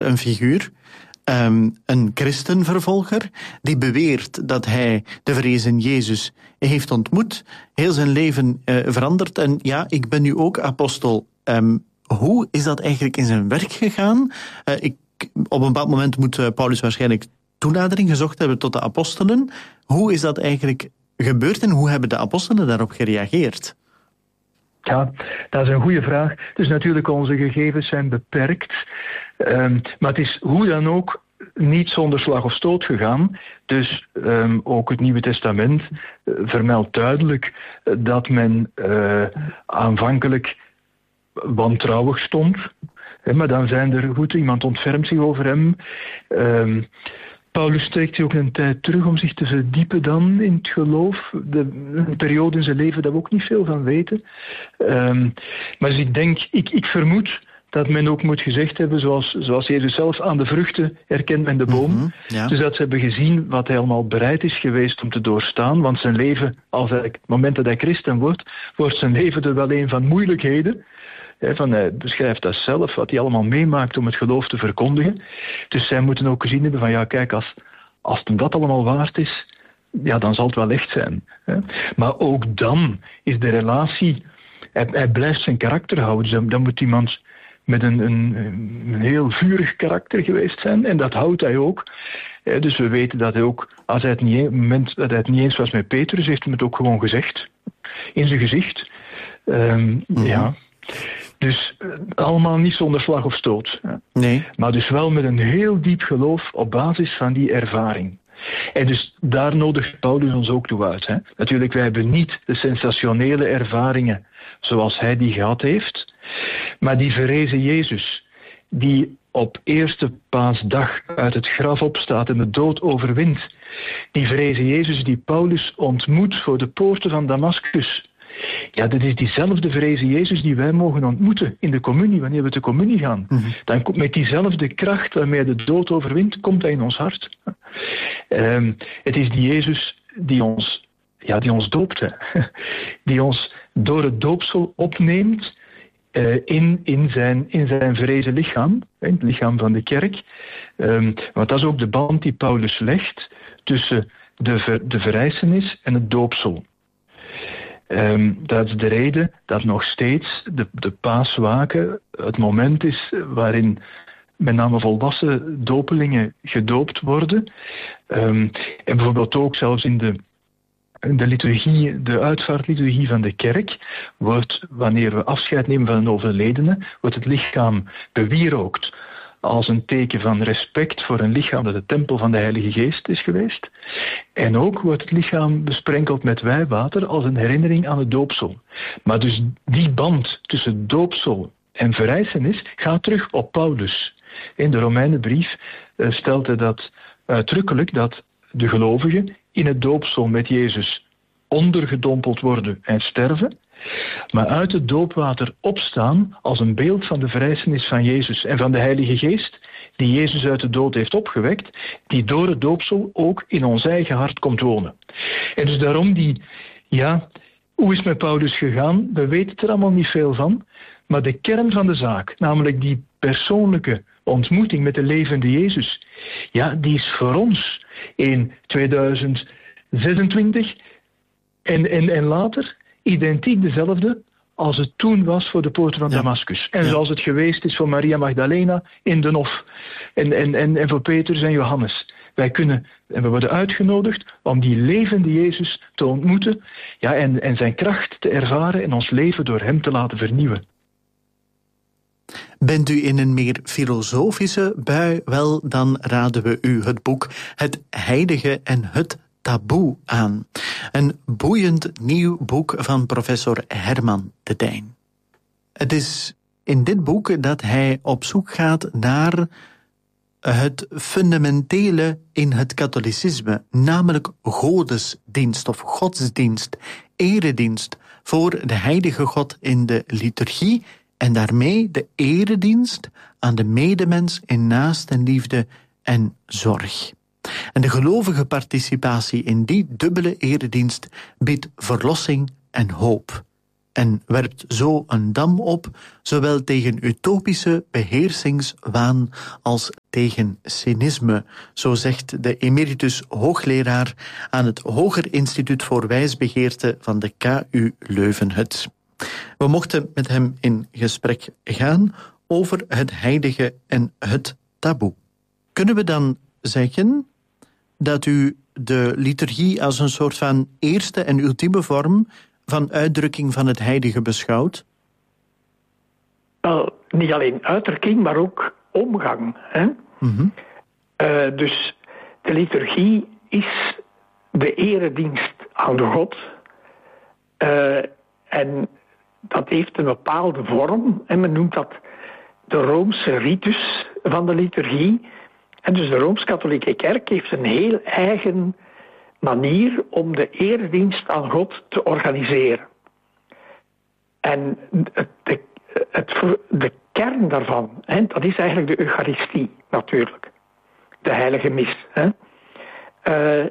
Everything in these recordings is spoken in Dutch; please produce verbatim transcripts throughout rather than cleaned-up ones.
een figuur, um, een christenvervolger, die beweert dat hij de verrezen Jezus heeft ontmoet, heel zijn leven uh, veranderd. En ja, ik ben nu ook apostel. Um, hoe is dat eigenlijk in zijn werk gegaan? Uh, ik, op een bepaald moment moet uh, Paulus waarschijnlijk toenadering gezocht hebben tot de apostelen. Hoe is dat eigenlijk gebeurd en hoe hebben de apostelen daarop gereageerd? Ja, dat is een goede vraag. Dus natuurlijk, onze gegevens zijn beperkt. Um, maar het is hoe dan ook niet zonder slag of stoot gegaan. Dus um, ook het Nieuwe Testament uh, vermeldt duidelijk uh, dat men uh, aanvankelijk wantrouwig stond. He, maar dan zijn er, goed, iemand ontfermt zich over hem. Um, Paulus trekt zich ook een tijd terug om zich te verdiepen dan in het geloof. De, een periode in zijn leven dat we ook niet veel van weten. Um, maar dus ik denk, ik, ik vermoed dat men ook moet gezegd hebben, zoals, zoals Jezus zelf, aan de vruchten herkent men de boom. Mm-hmm, ja. Dus dat ze hebben gezien wat hij allemaal bereid is geweest om te doorstaan. Want zijn leven, als hij, het moment dat hij christen wordt, wordt zijn leven er wel een van moeilijkheden. He, van, hij beschrijft dat zelf, wat hij allemaal meemaakt om het geloof te verkondigen. Dus zij moeten ook gezien hebben van, ja kijk, als, als het dat allemaal waard is, ja, dan zal het wel echt zijn. He. Maar ook dan is de relatie, hij, hij blijft zijn karakter houden. Dus dan, dan moet iemand met een, een, een heel vurig karakter geweest zijn. En dat houdt hij ook. He, dus we weten dat hij ook, als hij het niet, op het moment dat hij het niet eens was met Petrus, heeft hij het ook gewoon gezegd. In zijn gezicht. Um, mm-hmm. Ja. Dus uh, allemaal niet zonder slag of stoot. Nee. Maar dus wel met een heel diep geloof op basis van die ervaring. En dus daar nodigt Paulus ons ook toe uit. Hè. Natuurlijk, wij hebben niet de sensationele ervaringen zoals hij die gehad heeft. Maar die verrezen Jezus, die op eerste paasdag uit het graf opstaat en de dood overwint. Die verrezen Jezus die Paulus ontmoet voor de poorten van Damascus. Ja, dat is diezelfde verrezen Jezus die wij mogen ontmoeten in de communie, wanneer we de communie gaan. Mm-hmm. Dan komt met diezelfde kracht waarmee hij de dood overwint, komt hij in ons hart. Um, het is die Jezus die ons, ja, die ons doopt, hè. Die ons door het doopsel opneemt uh, in, in, zijn, in zijn verrezen lichaam, hè, het lichaam van de kerk. Um, want dat is ook de band die Paulus legt tussen de, ver, de verrijzenis en het doopsel. Um, dat is de reden dat nog steeds de, de paaswaken het moment is waarin met name volwassen dopelingen gedoopt worden. Um, en bijvoorbeeld ook zelfs in de, in de liturgie, de uitvaartliturgie van de kerk, wordt, wanneer we afscheid nemen van een overledene, wordt het lichaam bewierookt als een teken van respect voor een lichaam dat de tempel van de Heilige Geest is geweest. En ook wordt het lichaam besprenkeld met wijwater als een herinnering aan het doopsel. Maar dus die band tussen doopsel en verrijzenis gaat terug op Paulus. In de Romeinenbrief uh, stelt hij dat uitdrukkelijk, dat de gelovigen in het doopsel met Jezus ondergedompeld worden en sterven, maar uit het doopwater opstaan als een beeld van de verrijzenis van Jezus en van de Heilige Geest, die Jezus uit de dood heeft opgewekt, die door het doopsel ook in ons eigen hart komt wonen. En dus daarom die, ja, hoe is het met Paulus gegaan? We weten er allemaal niet veel van, maar de kern van de zaak, namelijk die persoonlijke ontmoeting met de levende Jezus, ja, die is voor ons in tweeduizend zesentwintig en, en, en later identiek dezelfde als het toen was voor de poorten van ja. Damascus. En ja. zoals het geweest is voor Maria Magdalena in de Nof. En, en, en, en voor Petrus en Johannes. Wij kunnen, en we worden uitgenodigd om die levende Jezus te ontmoeten. Ja, en, en zijn kracht te ervaren en ons leven door hem te laten vernieuwen. Bent u in een meer filosofische bui? Wel, dan raden we u het boek Het Heilige en het Taboe aan. Een boeiend nieuw boek van professor Herman de Dijn. Het is in dit boek dat hij op zoek gaat naar het fundamentele in het katholicisme, namelijk godesdienst of godsdienst, eredienst voor de heilige God in de liturgie en daarmee de eredienst aan de medemens in naastenliefde en zorg. En de gelovige participatie in die dubbele eredienst biedt verlossing en hoop. en werpt zo een dam op, zowel tegen utopische beheersingswaan als tegen cynisme, zo zegt de emeritus hoogleraar aan het Hoger Instituut voor Wijsbegeerte van de K U Leuven-het. We mochten met hem in gesprek gaan over het heilige en het taboe. Kunnen we dan zeggen dat u de liturgie als een soort van eerste en ultieme vorm van uitdrukking van het heilige beschouwt? Wel, niet alleen uitdrukking, maar ook omgang. Hè? Mm-hmm. Uh, dus de liturgie is de eredienst aan de God. Uh, en dat heeft een bepaalde vorm. En men noemt dat de Roomse ritus van de liturgie. En dus de Rooms-Katholieke Kerk heeft een heel eigen manier om de eredienst aan God te organiseren. En het, de, het, de kern daarvan, hè, dat is eigenlijk de Eucharistie natuurlijk. De heilige mis. Hè. Uh,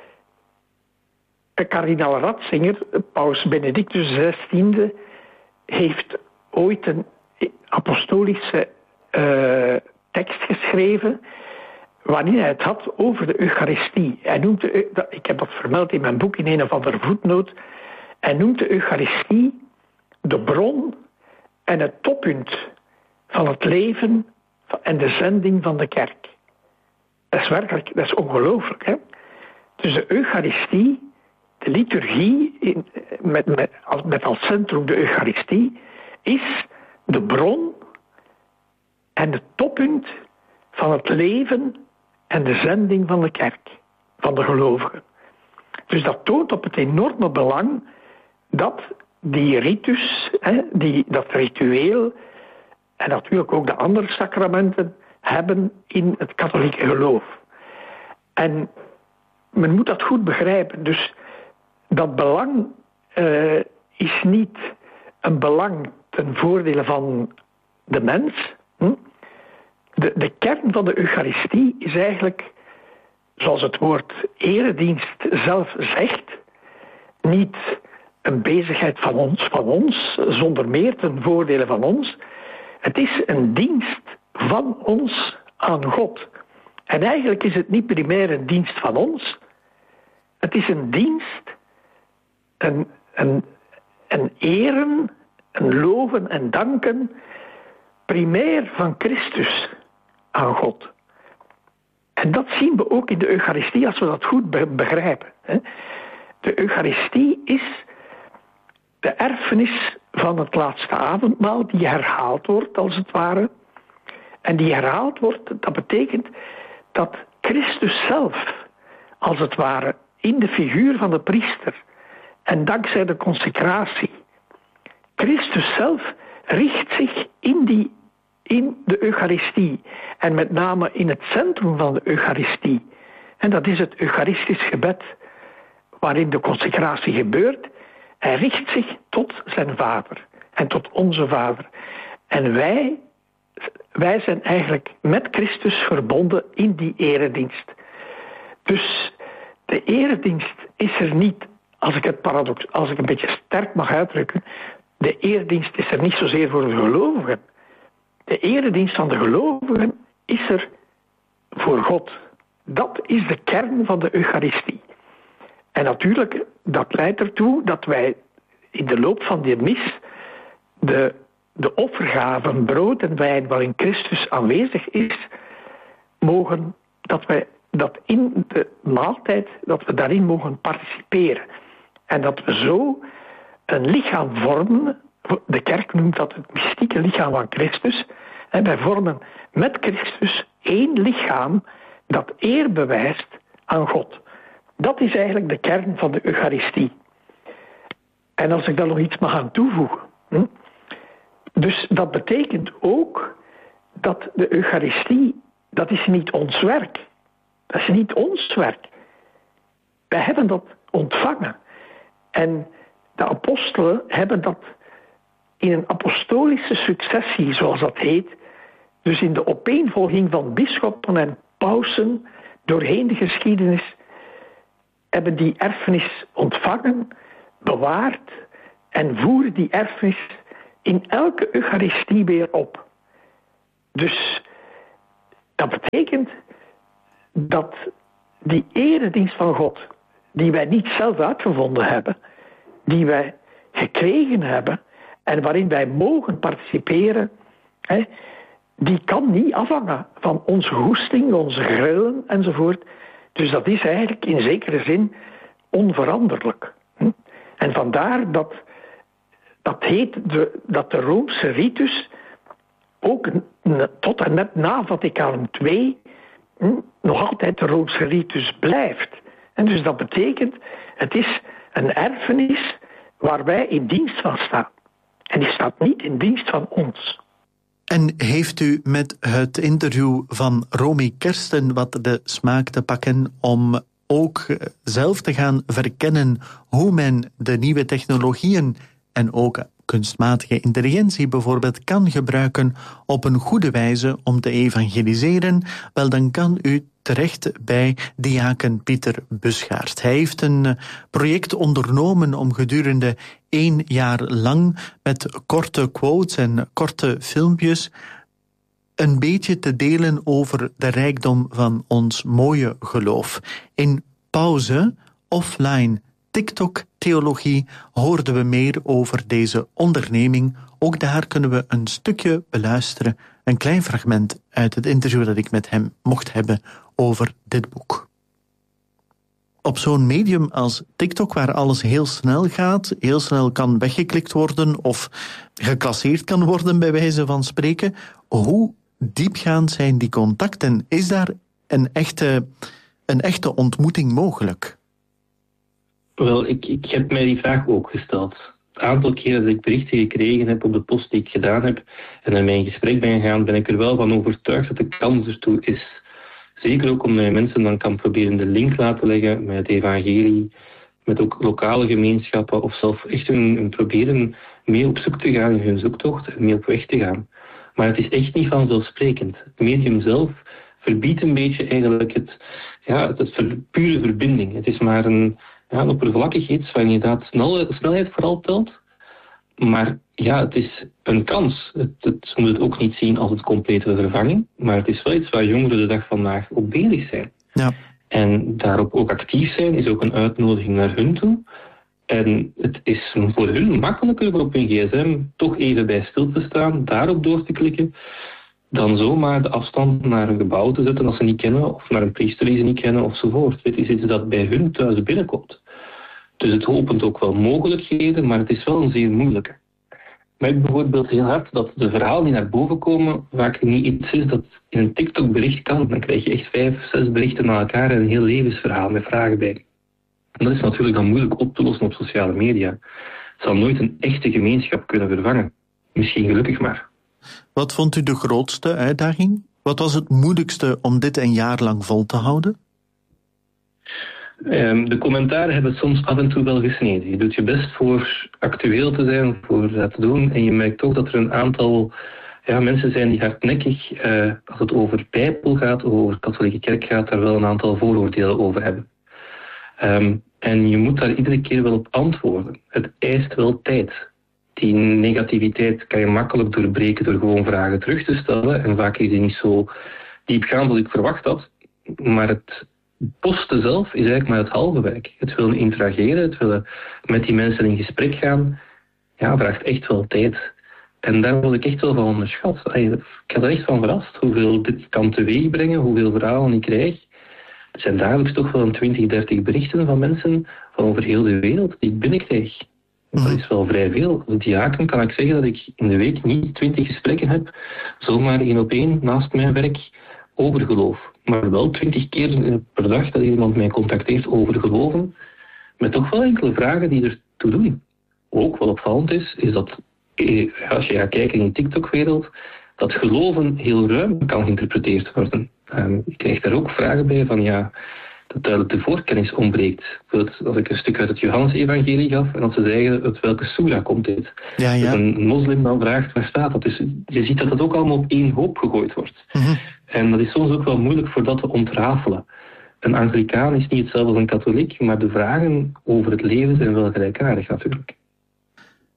kardinaal Ratzinger, paus Benedictus zestiende, heeft ooit een apostolische uh, tekst geschreven waarin hij het had over de Eucharistie. Hij noemt de, ik heb dat vermeld in mijn boek in een of andere voetnoot. Hij noemt de Eucharistie de bron en het toppunt van het leven en de zending van de kerk. Dat is werkelijk, dat is ongelooflijk. Hè? Dus de Eucharistie, de liturgie, in, met, met, als, met als centrum de Eucharistie, is de bron en het toppunt van het leven en de zending van de kerk, van de gelovigen. Dus dat toont op het enorme belang dat die ritus, hè, die, dat ritueel en natuurlijk ook de andere sacramenten hebben in het katholieke geloof. En men moet dat goed begrijpen. Dus dat belang uh, is niet een belang ten voordele van de mens. Hm? De, de kern van de Eucharistie is eigenlijk, zoals het woord eredienst zelf zegt, niet een bezigheid van ons, van ons, zonder meer ten voordele van ons. Het is een dienst van ons aan God. En eigenlijk is het niet primair een dienst van ons. Het is een dienst, een, een, een eren, een loven en danken, primair van Christus aan God. En dat zien we ook in de Eucharistie als we dat goed begrijpen. De Eucharistie is de erfenis van het laatste avondmaal die herhaald wordt als het ware. En die herhaald wordt, dat betekent dat Christus zelf als het ware in de figuur van de priester en dankzij de consecratie, Christus zelf richt zich in, die, in de Eucharistie en met name in het centrum van de Eucharistie. En dat is het Eucharistisch gebed waarin de consecratie gebeurt. Hij richt zich tot zijn Vader en tot onze Vader. En wij, wij zijn eigenlijk met Christus verbonden in die eredienst. Dus de eredienst is er niet, als ik het paradox, als ik een beetje sterk mag uitdrukken, de eredienst is er niet zozeer voor de gelovigen. De eredienst van de gelovigen is er voor God. Dat is de kern van de Eucharistie. En natuurlijk, dat leidt ertoe dat wij in de loop van die mis de, de offergaven, brood en wijn waarin Christus aanwezig is, mogen, dat wij dat in de maaltijd, dat we daarin mogen participeren. En dat we zo een lichaam vormen, de kerk noemt dat het mystieke lichaam van Christus, en wij vormen met Christus één lichaam dat eer bewijst aan God. Dat is eigenlijk de kern van de Eucharistie. En als ik daar nog iets mag aan toevoegen. Hm? Dus dat betekent ook dat de Eucharistie, dat is niet ons werk. Dat is niet ons werk. Wij hebben dat ontvangen. En de apostelen hebben dat in een apostolische successie, zoals dat heet, dus in de opeenvolging van bisschoppen en pausen doorheen de geschiedenis, hebben die erfenis ontvangen, bewaard en voeren die erfenis in elke Eucharistie weer op. Dus dat betekent dat die eredienst van God, die wij niet zelf uitgevonden hebben, die wij gekregen hebben en waarin wij mogen participeren, hè, die kan niet afhangen van onze goesting, onze grillen enzovoort. Dus dat is eigenlijk in zekere zin onveranderlijk. En vandaar dat dat heet de, dat de Roomse ritus ook tot en met na Vaticaan twee nog altijd de Roomse ritus blijft. En dus dat betekent, het is een erfenis waar wij in dienst van staan. En die staat niet in dienst van ons. En heeft u met het interview van Romy Kersten wat de smaak te pakken om ook zelf te gaan verkennen hoe men de nieuwe technologieën en ook kunstmatige intelligentie bijvoorbeeld kan gebruiken op een goede wijze om te evangeliseren, wel dan kan u terecht bij diaken Pieter Busgaert. Hij heeft een project ondernomen om gedurende één jaar lang met korte quotes en korte filmpjes een beetje te delen over de rijkdom van ons mooie geloof. In pauze, offline, TikTok-theologie hoorden we meer over deze onderneming. Ook daar kunnen we een stukje beluisteren. Een klein fragment uit het interview dat ik met hem mocht hebben over dit boek. Op zo'n medium als TikTok, waar alles heel snel gaat, heel snel kan weggeklikt worden of geclasseerd kan worden bij wijze van spreken, hoe diepgaand zijn die contacten? Is daar een echte, een echte ontmoeting mogelijk? Wel, ik, ik heb mij die vraag ook gesteld. Het aantal keren dat ik berichten gekregen heb op de post die ik gedaan heb en in mijn gesprek ben gegaan, ben ik er wel van overtuigd dat de kans ertoe is. Zeker ook omdat je mensen dan kan proberen de link laten leggen met het evangelie, met ook lokale gemeenschappen of zelf echt een, een proberen mee op zoek te gaan in hun zoektocht en mee op weg te gaan. Maar het is echt niet vanzelfsprekend. Het medium zelf verbiedt een beetje eigenlijk het, ja, het, het pure verbinding. Het is maar een, ja, een oppervlakkig iets waar inderdaad snel, snelheid vooral telt. Maar ja, het is een kans. Het, het moet het ook niet zien als het complete vervanging. Maar het is wel iets waar jongeren de dag vandaag op bezig zijn. Ja. En daarop ook actief zijn is ook een uitnodiging naar hun toe. En het is voor hun makkelijker voor op hun gsm toch even bij stil te staan, daarop door te klikken, dan zomaar de afstand naar een gebouw te zetten als ze niet kennen, of naar een priester die ze niet kennen, ofzovoort. Het is iets dat bij hun thuis binnenkomt. Dus het opent ook wel mogelijkheden, maar het is wel een zeer moeilijke. Maar ik bijvoorbeeld heel hard dat de verhalen die naar boven komen vaak niet iets is dat in een TikTok-bericht kan. Dan krijg je echt vijf, zes berichten na elkaar en een heel levensverhaal met vragen bij. En dat is natuurlijk dan moeilijk op te lossen op sociale media. Het zal nooit een echte gemeenschap kunnen vervangen. Misschien gelukkig maar. Wat vond u de grootste uitdaging? Wat was het moeilijkste om dit een jaar lang vol te houden? Um, de commentaren hebben het soms af en toe wel gesneden. Je doet je best voor actueel te zijn, voor dat te doen. En je merkt toch dat er een aantal ja, mensen zijn die hardnekkig, uh, als het over Bijbel gaat, of over katholieke kerk gaat, daar wel een aantal vooroordelen over hebben. Um, en je moet daar iedere keer wel op antwoorden. Het eist wel tijd. Die negativiteit kan je makkelijk doorbreken door gewoon vragen terug te stellen. En vaak is die niet zo diepgaand als ik verwacht had. Maar het posten zelf is eigenlijk maar het halve werk. Het willen interageren, het willen met die mensen in gesprek gaan, ja, vraagt echt wel tijd. En daar word ik echt wel van onderschat. Ik had er echt van verrast hoeveel dit kan teweegbrengen, hoeveel verhalen ik krijg. Er zijn dagelijks toch wel een twintig, dertig berichten van mensen van over heel de wereld die ik binnenkrijg. Dat is wel vrij veel. Als diaken kan ik zeggen dat ik in de week niet twintig gesprekken heb, zomaar één op één naast mijn werk over geloof. Maar wel twintig keer per dag dat iemand mij contacteert over geloven, met toch wel enkele vragen die ertoe doen. Ook wat opvallend is, is dat als je gaat kijken in de TikTok-wereld, dat geloven heel ruim kan geïnterpreteerd worden. Um, ik krijg daar ook vragen bij van ja, dat duidelijk de voorkennis ontbreekt. Als ik een stuk uit het Johannes-evangelie gaf en dat ze zeggen uit welke soera komt dit. Ja, ja. Dat een moslim dan vraagt waar staat dat. Dus je ziet dat dat ook allemaal op één hoop gegooid wordt. Mm-hmm. En dat is soms ook wel moeilijk voor dat te ontrafelen. Een Anglicaan is niet hetzelfde als een katholiek, maar de vragen over het leven zijn wel gelijkaardig natuurlijk.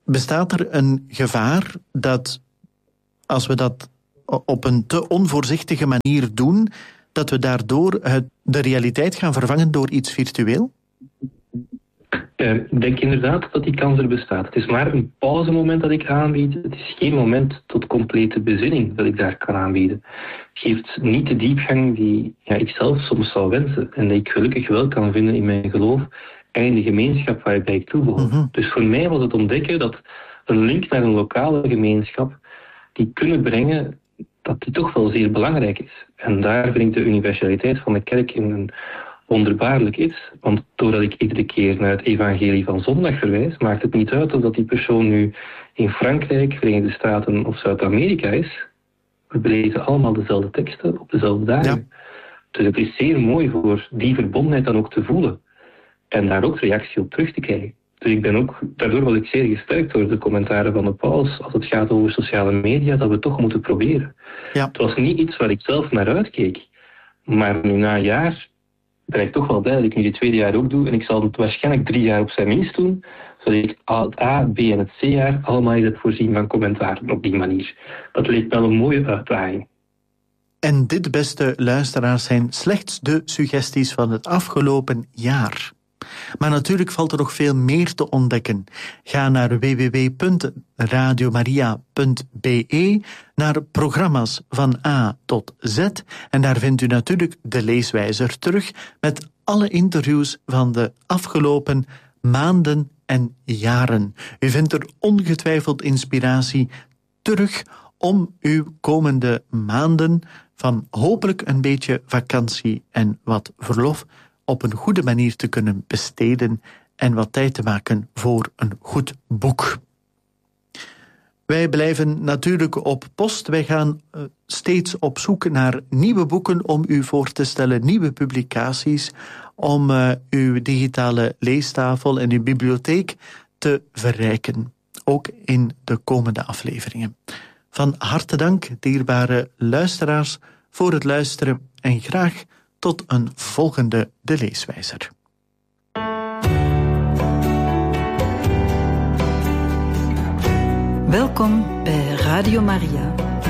bestaat er een gevaar dat, als we dat op een te onvoorzichtige manier doen, dat we daardoor het, de realiteit gaan vervangen door iets virtueel? Uh, ik denk inderdaad dat die kans er bestaat. Het is maar een pauzemoment dat ik aanbied. Het is geen moment tot complete bezinning dat ik daar kan aanbieden. Het geeft niet de diepgang die ja, ik zelf soms zou wensen. En die ik gelukkig wel kan vinden in mijn geloof en in de gemeenschap waarbij ik toebehoor. Mm-hmm. Dus voor mij was het ontdekken dat een link naar een lokale gemeenschap die kunnen brengen, dat die toch wel zeer belangrijk is. En daar vind ik de universaliteit van de kerk in een wonderbaarlijk is, want doordat ik iedere keer naar het evangelie van zondag verwijs, maakt het niet uit of dat die persoon nu in Frankrijk, Verenigde Staten of Zuid-Amerika is. We lezen allemaal dezelfde teksten op dezelfde dagen. Ja. Dus het is zeer mooi voor die verbondenheid dan ook te voelen en daar ook reactie op terug te krijgen. Dus ik ben ook, daardoor was ik zeer gesterkt door de commentaren van de paus als het gaat over sociale media, dat we toch moeten proberen. Ja. Het was niet iets waar ik zelf naar uitkeek, maar nu na een jaar ben ik toch wel blij dat ik nu het tweede jaar ook doe. En ik zal het waarschijnlijk drie jaar op zijn minst doen. Zodat ik het A, B en het C-jaar allemaal eens heb voorzien van commentaren op die manier. Dat leek wel een mooie uitdaging. En dit, beste luisteraars, zijn slechts de suggesties van het afgelopen jaar. Maar natuurlijk valt er nog veel meer te ontdekken. Ga naar w w w punt radiomaria punt b e, naar programma's van A tot Z, en daar vindt u natuurlijk de leeswijzer terug met alle interviews van de afgelopen maanden en jaren. U vindt er ongetwijfeld inspiratie terug om uw komende maanden van hopelijk een beetje vakantie en wat verlof op een goede manier te kunnen besteden en wat tijd te maken voor een goed boek. Wij blijven natuurlijk op post. Wij gaan uh, steeds op zoek naar nieuwe boeken om u voor te stellen, nieuwe publicaties, om uh, uw digitale leestafel en uw bibliotheek te verrijken, ook in de komende afleveringen. Van harte dank, dierbare luisteraars, voor het luisteren en graag tot een volgende De Leeswijzer. Welkom bij Radio Maria.